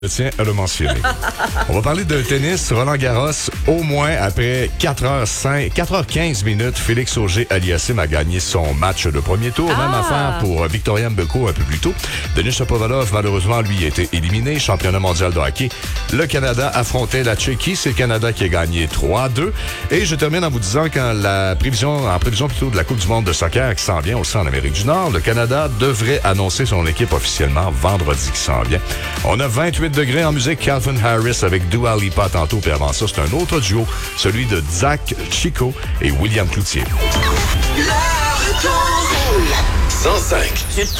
Je tiens à le mentionner. On va parler de tennis. Roland Garros, au moins après 4h15 minutes, Félix Auger-Aliassime a gagné son match de premier tour. Même affaire pour Victoria Mbeko un peu plus tôt. Denis Shapovalov, malheureusement, lui, a été éliminé. Championnat mondial de hockey. Le Canada affrontait la Tchéquie. C'est le Canada qui a gagné 3-2. Et je termine en vous disant qu'en prévision plutôt de la Coupe du monde de soccer qui s'en vient aussi en Amérique du Nord, le Canada devrait annoncer son équipe officiellement vendredi qui s'en vient. On a 28 degrés en musique, Calvin Harris avec Dua Lipa tantôt, puis avant ça, c'est un autre duo, celui de Zach Chico et William Cloutier. 105.